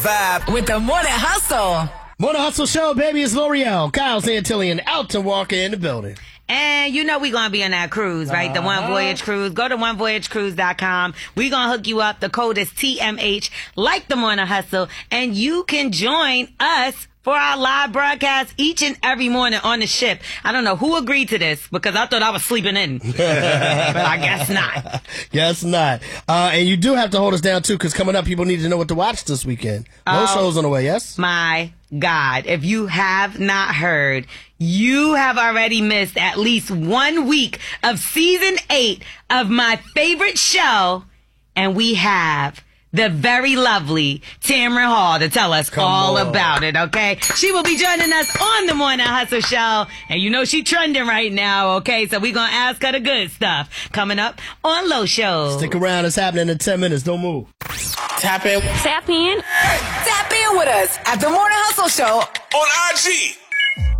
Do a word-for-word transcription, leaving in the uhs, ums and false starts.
Vibe with the Morning Hustle. Morning Hustle Show, baby, it's L'Oreal. Kyle Santillian out to walk in the building. And you know we're going to be on that cruise, right? Uh-huh. The One Voyage Cruise. Go to one voyage cruise dot com. We're going to hook you up. The code is T M H, like the Morning Hustle. And you can join us for our live broadcast each and every morning on the ship. I don't know who agreed to this because I thought I was sleeping in. But I guess not. Guess not. Uh, and you do have to hold us down, too, because coming up, people need to know what to watch this weekend. No oh, shows on the way, yes? My God. If you have not heard, you have already missed at least one week of season eight of my favorite show. And we have the very lovely Tamron Hall to tell us Come all on. about it, okay? She will be joining us on the Morning Hustle Show. And you know she trending right now, okay? So we're going to ask her the good stuff. Coming up on Low Show. Stick around. It's happening in ten minutes. Don't move. Tap in. Tap in. Tap in with us at the Morning Hustle Show on I G.